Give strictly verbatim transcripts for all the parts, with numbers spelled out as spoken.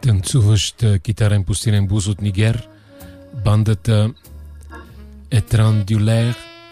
Танцуващ китарен пустинен блуз от Нигер, бандата Етран Дюлер.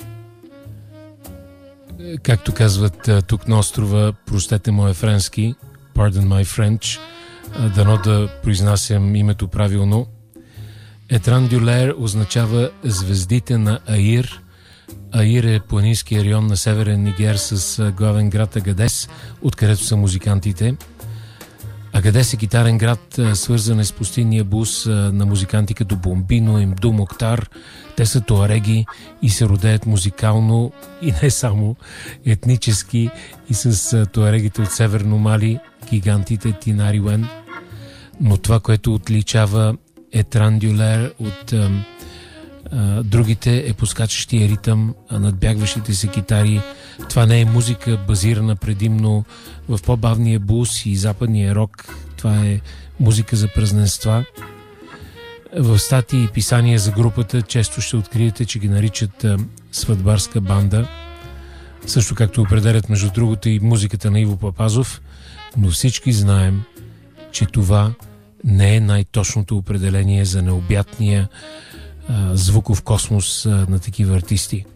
Както казват тук на острова, простете моя френски, pardon my French, дано да произнасям името правилно. Етран Дюлер означава звездите на Аир. Аир е планинския район на северен Нигер с главен град Агадес, откъдето са музикантите. Агадес е китарен град, свързан е с пустинния блуз на музиканти като Бомбино, Имду Моктар. Те са туареги и се родеят музикално и не само етнически, и с туарегите от Северно Мали, гигантите Тинари Уен. Но това, което отличава Етран Дюлер от а, а, другите, е поскачащия ритъм, надбягващите се китари. Това не е музика базирана предимно в по-бавния блуз и западния рок. Това е музика за празненства. В статии и писания за групата често ще откриете, че ги наричат а, сватбарска банда. Също както определят между другото и музиката на Иво Папазов. Но всички знаем, че това не е най-точното определение за необятния а, звуков космос а, на такива артисти.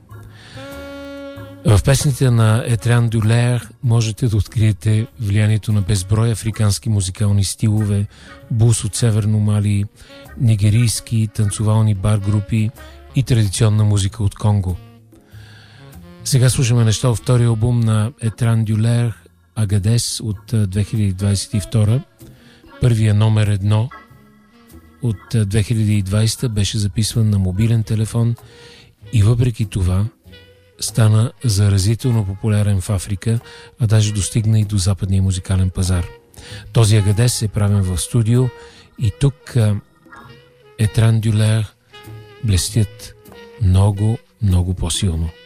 В песните на Етран Дюлер можете да откриете влиянието на безброй африкански музикални стилове, блуз от Северно Мали, нигерийски танцовални бар групи и традиционна музика от Конго. Сега слушаме неща от втория албум на Етран Дюлер, Агадес, от две хиляди двадесет и втора. Първия номер едно от две хиляди и двадесета беше записван на мобилен телефон и въпреки това стана заразително популярен в Африка, а даже достигна и до западния музикален пазар. Този Агадес е правен в студио и тук Етран Дюлер блестят много, много по-силно.